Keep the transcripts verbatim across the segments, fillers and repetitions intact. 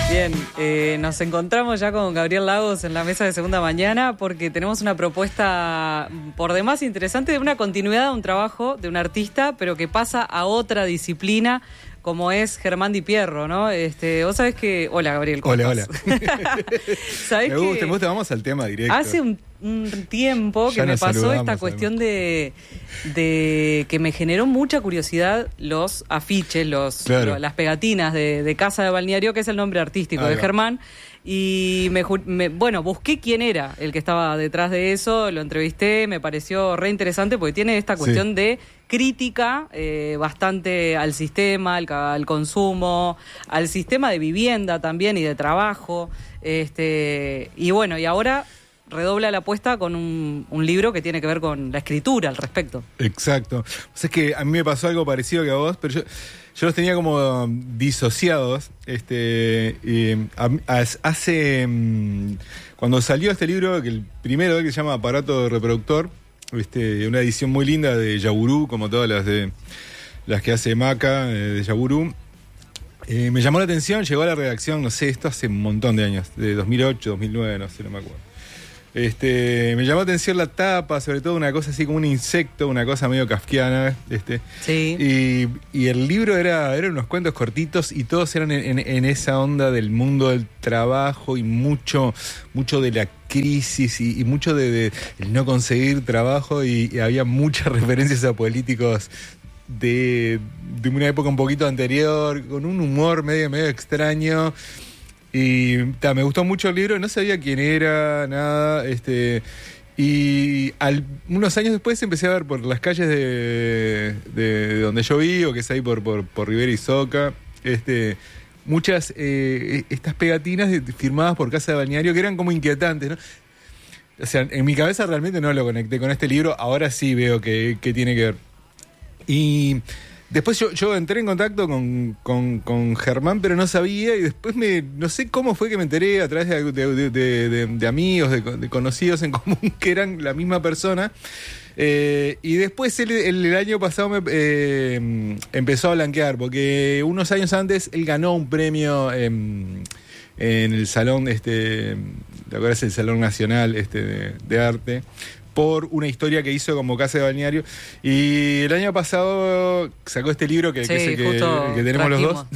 Bien, eh, nos encontramos ya con Gabriel Lagos en la mesa de Segunda Mañana porque tenemos una propuesta por demás interesante de una continuidad de un trabajo de un artista, pero que pasa a otra disciplina, como es Germán Di Pierro, ¿no? Este, vos sabés que... Hola, Gabriel, ¿cómo Hola, estás? hola. ¿Sabés me gusta, que me gusta, vamos al tema directo. hace un, un tiempo que Ya me nos pasó saludamos, esta cuestión de, de que me generó mucha curiosidad los afiches, los, Claro. lo- las pegatinas de, de Casa de Balneario, que es el nombre artístico Ahí de va. Germán. Y me, ju- me- bueno, busqué quién era el que estaba detrás de eso, lo entrevisté, me pareció re interesante porque tiene esta cuestión Sí. de crítica eh, bastante al sistema, al, ca- al consumo, al sistema de vivienda también y de trabajo. Este, y bueno, y ahora redobla la apuesta con un, un libro que tiene que ver con la escritura al respecto. Exacto. O sea, es que a mí me pasó algo parecido que a vos, pero yo, yo los tenía como disociados. Este, y, a- as- hace... mm, cuando salió este libro, que el primero que se llama Aparato Reproductor, este, una edición muy linda de Yaburu, como todas las de las que hace Maca, eh, de Yaburu. Eh, me llamó la atención, llegó a la redacción, no sé, esto hace un montón de años, de dos mil ocho, dos mil nueve, no sé, no me acuerdo. Este, me llamó la atención la tapa, sobre todo una cosa así como un insecto, una cosa medio kafkiana, este. Sí. Y, y el libro era, eran unos cuentos cortitos y todos eran en, en- en esa onda del mundo del trabajo y mucho, mucho de la crisis y, y mucho de, de el no conseguir trabajo y, y había muchas referencias a políticos de, de una época un poquito anterior, con un humor medio, medio extraño. Y ta, me gustó mucho el libro, no sabía quién era, nada, este, y al- unos años después empecé a ver por las calles de, de- de donde yo vivo, que es ahí por, por, por Rivera y Soca, este, muchas eh, estas pegatinas de- firmadas por Casa de Balneario que eran como inquietantes, ¿no? O sea, en mi cabeza realmente no lo conecté con este libro, ahora sí veo que, que tiene que ver. Y después yo, yo entré en contacto con, con, con Germán, pero no sabía, y después me no sé cómo fue que me enteré a través de, de, de- de- de amigos, de, de conocidos en común, que eran la misma persona. Eh, y después él, él el año pasado me, eh, empezó a blanquear, porque unos años antes él ganó un premio en, en el salón, este, ¿te acuerdas? El Salón Nacional este, de, de Arte, por una historia que hizo como Casa de Balneario. Y el año pasado sacó este libro que, Sí, que es el que, justo el que tenemos los dos.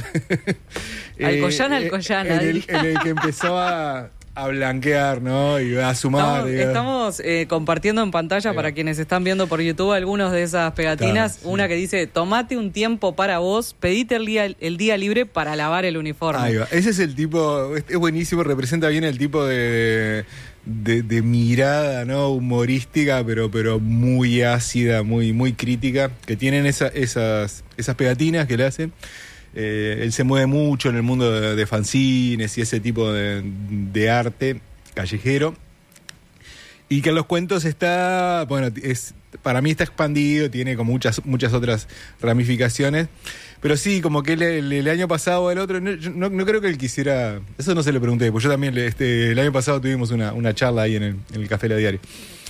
Alcoyana, Eh, Alcoyana, En el, diría. en el que empezó a, a blanquear, ¿no? Y a sumar. Estamos, digamos. estamos, eh, compartiendo en pantalla Ahí para va. quienes están viendo por YouTube algunos de esas pegatinas. Claro, sí. Una que dice: tomate un tiempo para vos, pedite el día, el día libre para lavar el uniforme. Ahí va. Ese es el tipo, es es buenísimo, representa bien el tipo de, de, de mirada, ¿no? Humorística, pero, pero muy ácida, muy, muy crítica, que tienen esa, esas, esas pegatinas que le hacen. Eh, él se mueve mucho en el mundo de, de fanzines y ese tipo de, de arte callejero. Y que en los cuentos está, bueno, es, para mí está expandido, tiene como muchas, muchas otras ramificaciones. Pero sí, como que el, el- el año pasado o el otro, no, yo no, no creo que él quisiera, eso no se le pregunté, pues yo también, le- este, el año pasado tuvimos una, una charla ahí en el, en el Café La Diario.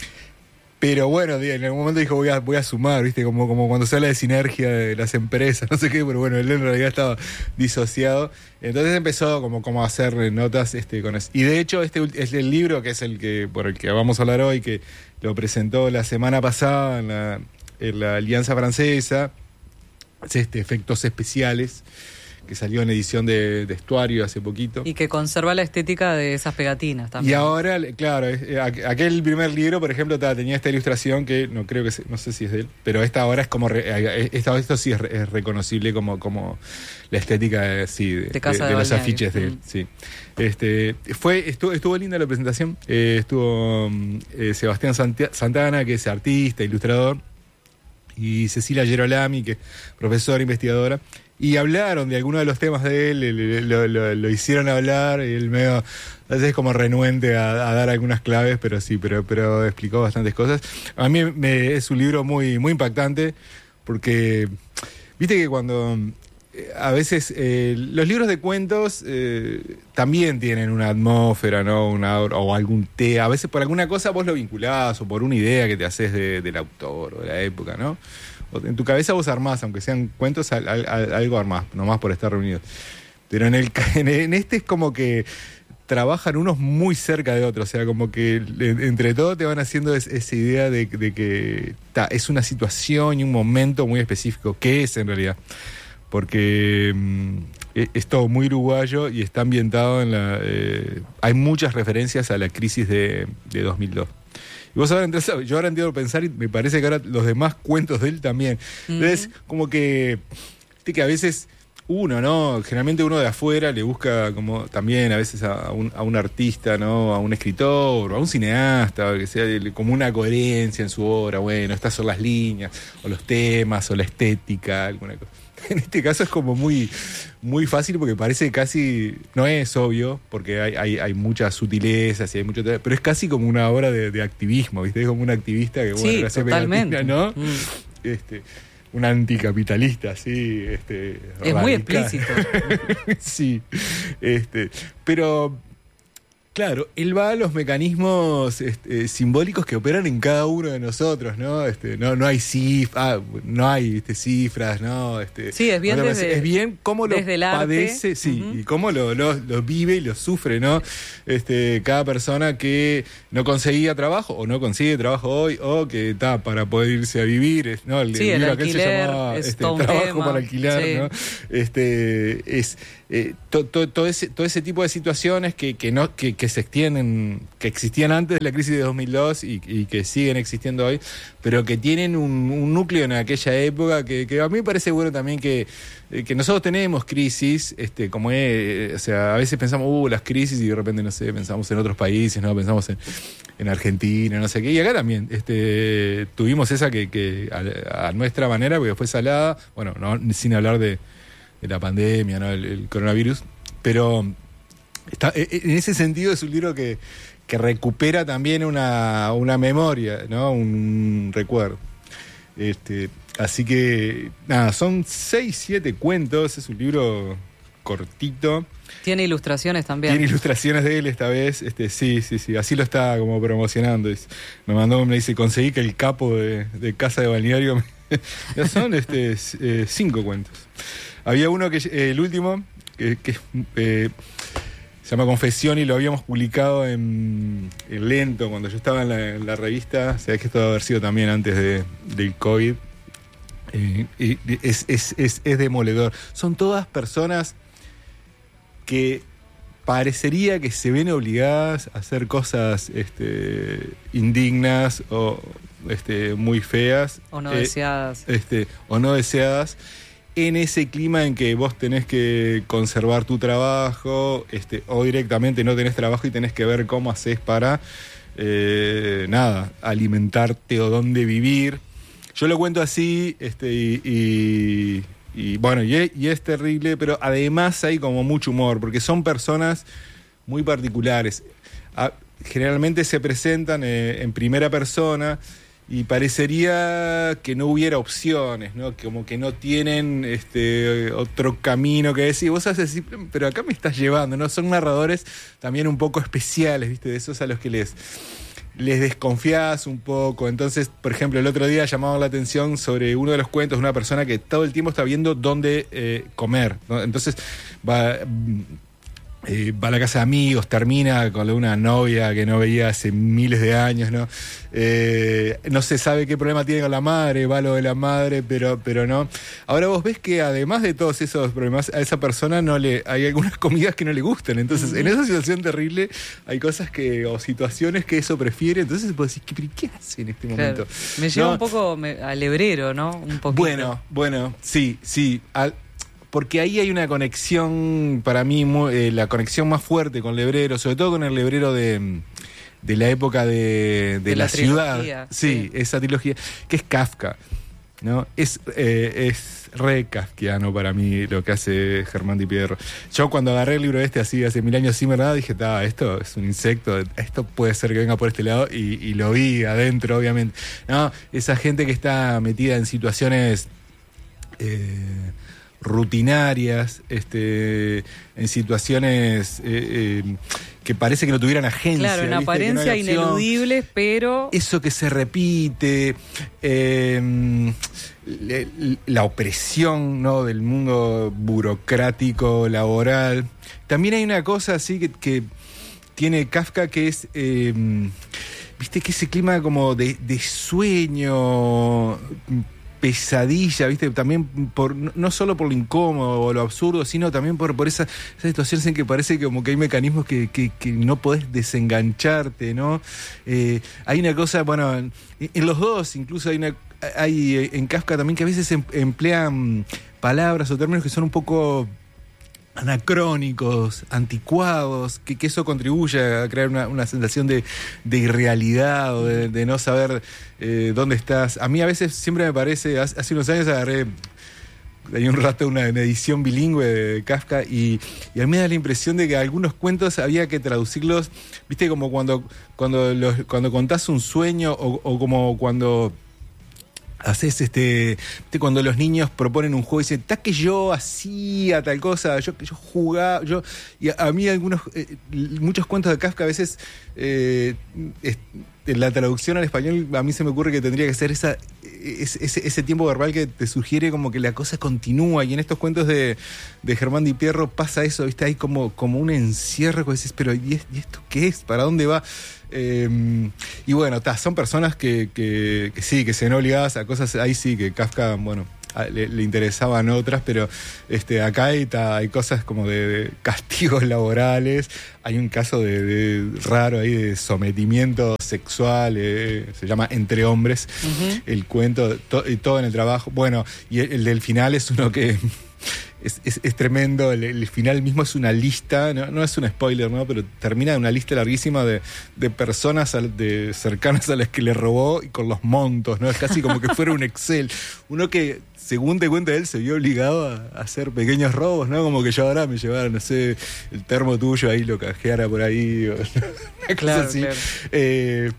Pero bueno, en algún momento dijo, voy a, voy a sumar, ¿viste? Como, como cuando se habla de sinergia de las empresas, no sé qué, pero bueno, él en realidad estaba disociado. Entonces empezó como, como a hacer notas este, con eso. Y de hecho, este ult- es el libro que es el que por el que vamos a hablar hoy, que lo presentó la semana pasada en la, en la Alianza Francesa, es este, Efectos Especiales, que salió en edición de, de Estuario hace poquito. Y que conserva la estética de esas pegatinas también. Y ahora, claro, es- eh, aqu- aquel primer libro, por ejemplo, ta, tenía esta ilustración que no creo que, se- no sé si es de él, pero esta ahora es como, re- eh, esta, esto sí es, re- es reconocible como, como la estética de, sí, de, De Casa de- de de los Balneario. afiches de él, Mm. sí. Este, fue, estuvo, estuvo linda la presentación, eh, estuvo mm, eh, Sebastián Santia- Santana, que es artista, ilustrador, y Cecilia Gerolami, que es profesora, investigadora, y hablaron de algunos de los temas de él, le- le- lo, lo- lo hicieron hablar, y él medio, a veces es como renuente a, a dar algunas claves, pero sí, pero, pero explicó bastantes cosas. A mí me, es un libro muy, muy impactante, porque viste que cuando eh, a veces eh, los libros de cuentos eh, también tienen una atmósfera, ¿no? Una, aura, o algún té, a veces por alguna cosa vos lo vinculás, o por una idea que te haces de, del autor o de la época, ¿no? O en tu cabeza vos armás, aunque sean cuentos, al, al, al- algo armás, nomás por estar reunidos. Pero en, el, en este es como que trabajan unos muy cerca de otros, o sea, como que entre todos te van haciendo es, esa idea de, de que ta, es una situación y un momento muy específico. ¿Qué es en realidad? Porque mm, es todo muy uruguayo y está ambientado en la... Eh, hay muchas referencias a la crisis de, de dos mil dos. Y vos ahora entras, yo ahora entiendo pensar y me parece que ahora los demás cuentos de él también. Mm-hmm. Entonces, como que, viste que a veces uno, ¿no? Generalmente uno de afuera le busca como también a veces a un, a un artista, ¿no? A un escritor o a un cineasta, que sea como una coherencia en su obra. Bueno, estas son las líneas, o los temas, o la estética, alguna cosa. En este caso es como muy, muy fácil porque parece casi, no es obvio, porque hay, hay, hay muchas sutilezas y hay mucho, pero es casi como una obra de, de activismo, ¿viste? Es como un activista que, bueno, sí, hace pegatina, ¿no? Mm. Este, un anticapitalista, sí. Este, es radical. Muy explícito. Sí, este, pero... Claro, él va a los mecanismos este, simbólicos que operan en cada uno de nosotros, ¿no? Este, no, no hay cif- ah, no hay este, cifras, ¿no? Este, sí, es bien no, desde, es bien cómo lo padece, sí, uh-huh. y cómo lo, lo, lo vive y lo sufre, ¿no? Este, cada persona que no conseguía trabajo o no consigue trabajo hoy o que está para poder irse a vivir, ¿no? El, sí, el libro aquel alquiler, se llamaba es este, todo un Trabajo tema. para alquilar, sí. ¿no? Este, es eh, to, to, todo ese, todo ese tipo de situaciones que, que no, que, que se extienden, que existían antes de la crisis de dos mil dos y, y que siguen existiendo hoy, pero que tienen un, un núcleo en aquella época que, que a mí me parece bueno también que, que nosotros tenemos crisis, este, como es, o sea, a veces pensamos, uh, las crisis y de repente, no sé, pensamos en otros países, no, pensamos en, en Argentina, no sé qué, y acá también, este, tuvimos esa que, que a, a nuestra manera, porque fue salada, bueno, no, sin hablar de, de la pandemia, ¿no? el, el coronavirus, pero está, en ese sentido es un libro que, que recupera también una, una memoria, ¿no? Un recuerdo. Este, así que, nada, son seis, siete cuentos, es un libro cortito. Tiene ilustraciones también. Tiene ilustraciones de él esta vez, este, sí, sí, sí, así lo está como promocionando. Es, me mandó, me dice, conseguí que el capo de, de Casa de Balneario, ya son este, eh, cinco cuentos. Había uno que, eh, el último, que, que eh, se llama Confesión y lo habíamos publicado en, en Lento cuando yo estaba en la, en la revista. O sea, que esto debe haber sido también antes de, del COVID. Eh, y es, es, es, es demoledor. Son todas personas que parecería que se ven obligadas a hacer cosas este, indignas o este, muy feas. O no eh, deseadas. Este, o no deseadas. En ese clima en que vos tenés que conservar tu trabajo, este, o directamente no tenés trabajo y tenés que ver cómo haces para, eh, nada, alimentarte o dónde vivir. Yo lo cuento así, este, y, y, y bueno, y es, y es terrible, pero además hay como mucho humor, porque son personas muy particulares. A, generalmente se presentan eh, en primera persona, y parecería que no hubiera opciones, ¿no? Como que no tienen este otro camino que decir. Vos haces así, pero acá me estás llevando, ¿no? Son narradores también un poco especiales, ¿viste? De esos a los que les, les desconfías un poco. Entonces, por ejemplo, el otro día llamaban la atención sobre uno de los cuentos de una persona que todo el tiempo está viendo dónde eh, comer, ¿no? Entonces va... Eh, va a la casa de amigos, termina con una novia que no veía hace miles de años, ¿no? Eh, no se sabe qué problema tiene con la madre, va lo de la madre, pero, pero no. Ahora vos ves que además de todos esos problemas, a esa persona no le, hay algunas comidas que no le gustan. Entonces, uh-huh. en esa situación terrible, hay cosas que, o situaciones que eso prefiere. Entonces vos decís, ¿qué, qué hace en este claro. momento? Me lleva ¿no? un poco me, al hebrero, ¿no? Un poquito. Bueno, bueno, sí, sí. Al, Porque ahí hay una conexión, para mí, muy, eh, la conexión más fuerte con Lebrero, sobre todo con el Lebrero de, de la época de, de, de la, la ciudad. Sí, sí, esa trilogía, que es Kafka, ¿no? Es, eh, es re kafkiano para mí lo que hace Germán Di Pietro. Yo cuando agarré el libro este así hace mil años sin ver nada, dije, ah, esto es un insecto, esto puede ser que venga por este lado, y, y lo vi adentro, obviamente. No, esa gente que está metida en situaciones... Eh, rutinarias, este, en situaciones eh, eh, que parece que no tuvieran agencia. Claro, en ¿viste? apariencia no ineludibles, pero... Eso que se repite, eh, la opresión, ¿no?, del mundo burocrático, laboral. También hay una cosa así que, que tiene Kafka que es... Eh, viste que ese clima como de, de sueño, pesadilla, viste, también por no solo por lo incómodo o lo absurdo, sino también por, por esa, esa situación en que parece que como que hay mecanismos que, que, que no podés desengancharte, ¿no? Eh, hay una cosa, bueno, en, en los dos incluso hay una hay en Kafka también que a veces em, emplean palabras o términos que son un poco anacrónicos, anticuados, que, que eso contribuye a crear una, una sensación de, de irrealidad o de, de no saber eh, dónde estás. A mí a veces siempre me parece, hace, hace unos años agarré, hay un rato una, una edición bilingüe de Kafka y, y a mí me da la impresión de que algunos cuentos había que traducirlos, viste, como cuando, cuando, los, cuando contás un sueño o, o como cuando... Haces este, cuando los niños proponen un juego y dicen, ta que yo hacía tal cosa, yo yo jugaba, yo y a, a mí algunos eh, muchos cuentos de Kafka a veces eh, es, en la traducción al español a mí se me ocurre que tendría que ser esa ese, ese tiempo verbal que te sugiere como que la cosa continúa, y en estos cuentos de, de Germán Di Pierro pasa eso, viste, hay como, como un encierro que dices, pero ¿y esto qué es? ¿Para dónde va? Eh, y bueno, ta, son personas que, que, que sí, que se ven obligadas a cosas, ahí sí que Kafka, bueno, a, le, le interesaban otras, pero este, acá hay, ta, hay cosas como de, de castigos laborales, hay un caso de, de raro ahí de sometimiento sexual, eh, se llama Entre Hombres, uh-huh. El cuento, to, y todo en el trabajo, bueno, y el, el del final es uno que... Es, es, es tremendo, el, el final mismo es una lista, no, no es un spoiler, ¿no? Pero termina en una lista larguísima de, de personas al, de, cercanas a las que le robó y con los montos, ¿no? Es casi como que fuera un Excel. Uno que, según te cuenta él, se vio obligado a, a hacer pequeños robos, ¿no? Como que yo ahora me llevara, no sé, el termo tuyo ahí, lo cajeara por ahí, o, una claro, cosa así. Claro. Eh,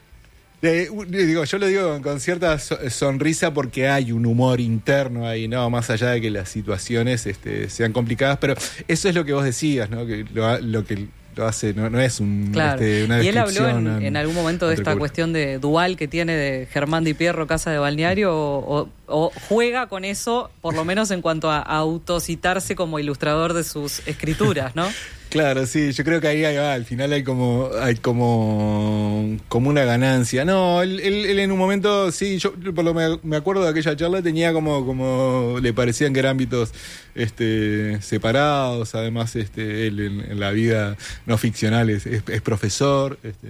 Eh, digo, yo lo digo con cierta sonrisa porque hay un humor interno ahí, ¿no? Más allá de que las situaciones este, sean complicadas, pero eso es lo que vos decías, ¿no? Que lo, lo que lo hace, no, no es un, claro. este, una y él habló en, en, en algún momento de esta curso. Cuestión de dual que tiene de Germán Di Pierro, Casa de Balneario, o, o, o juega con eso, por lo menos en cuanto a, a autocitarse como ilustrador de sus escrituras, ¿no? Claro, sí, yo creo que ahí, ahí va, al final hay como hay como, como una ganancia. No, él, él, él en un momento, sí, yo por lo me, me acuerdo de aquella charla, tenía como, como le parecían que eran ámbitos este, separados, además este, él en, en la vida no ficcional es, es, es profesor, este,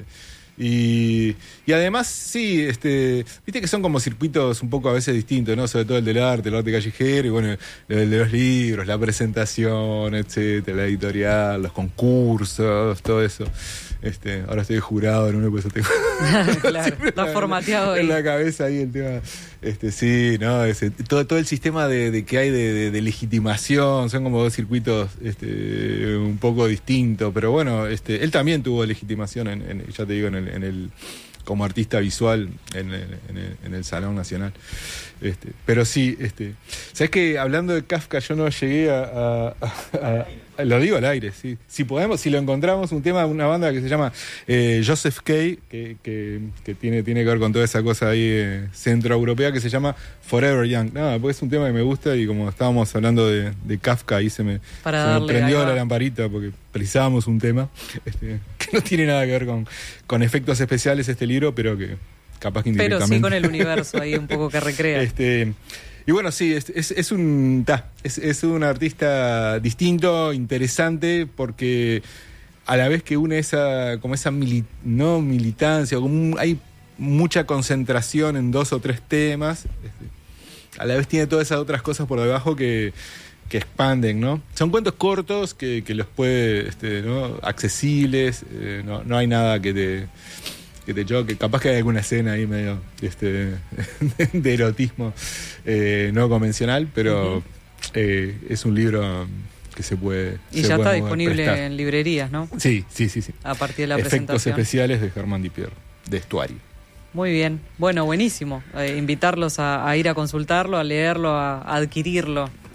y, y además sí, este, viste que son como circuitos un poco a veces distintos, ¿no? Sobre todo el del arte, el arte callejero, y bueno, el de los libros, la presentación, etcétera, la editorial, los concursos, todo eso. Este, ahora estoy jurado en uno, pues tengo claro, está formateado ahí en la cabeza ahí el tema. Este, sí, no, ese, todo, todo el sistema de, de que hay de, de, de legitimación, son como dos circuitos este, un poco distintos, pero bueno, este, él también tuvo legitimación en, en, ya te digo, en el, en el como artista visual en el, en el, en el Salón Nacional. Este, pero sí, este, ¿sabes qué? Hablando de Kafka, yo no llegué a, a, a, a lo digo al aire, sí. Si podemos, si lo encontramos, un tema de una banda que se llama eh, Joseph K, que, que, que tiene, tiene que ver con toda esa cosa ahí eh, centroeuropea, que se llama Forever Young. Nada, pues es un tema que me gusta, y como estábamos hablando de, de Kafka, ahí se me, se me prendió la lamparita porque precisábamos un tema este, que no tiene nada que ver con, con efectos especiales este libro, pero que capaz que indirectamente. Pero sí con el universo ahí un poco que recrea. Este, y bueno, sí, es, es, es un ta, es, es un artista distinto, interesante, porque a la vez que une esa, como esa mili, no militancia, como un, hay mucha concentración en dos o tres temas, este, a la vez tiene todas esas otras cosas por debajo que, que expanden, ¿no? Son cuentos cortos que, que los puede, este, ¿no? accesibles, eh, no, no hay nada que te... que te choque, capaz que hay alguna escena ahí medio este, de erotismo eh, no convencional, pero uh-huh. eh, es un libro que se puede y se ya puede está disponible prestar. En librerías, ¿no? Sí, sí, sí, sí. A partir de la Efectos presentación. especiales de Germán Di Pierro, de Estuario. Muy bien, bueno, buenísimo. Eh, invitarlos a, a ir a consultarlo, a leerlo, a, a adquirirlo.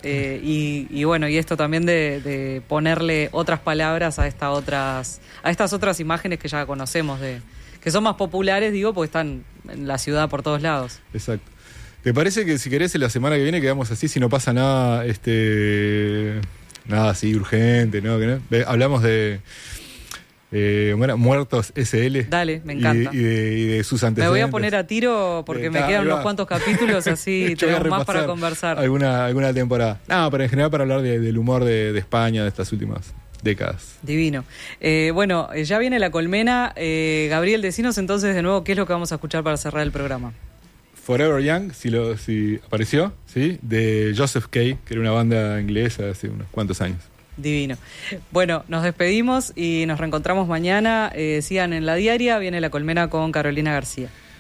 Eh, y, y bueno, y esto también de, de ponerle otras palabras a estas otras, a estas otras imágenes que ya conocemos, de que son más populares, digo, porque están en la ciudad por todos lados. Exacto. ¿Te parece que si querés la semana que viene quedamos así, si no pasa nada, este, nada así urgente, ¿no? Que no Ve, hablamos de Eh, bueno, Muertos S L. Dale, me encanta. Y, y, de, y de sus antecedentes. Me voy a poner a tiro porque eh, me quedan unos cuantos capítulos, así tenemos más para conversar. Alguna, alguna temporada. No, pero en general para hablar de, del humor de, de España de estas últimas décadas. Divino. Eh, bueno, ya viene La Colmena. Eh, Gabriel, decinos entonces de nuevo qué es lo que vamos a escuchar para cerrar el programa. Forever Young, si, lo, si apareció, ¿sí? De Joseph Kay, que era una banda inglesa hace unos cuantos años. Divino. Bueno, nos despedimos y nos reencontramos mañana. Eh, sigan en La Diaria, viene La Colmena con Carolina García.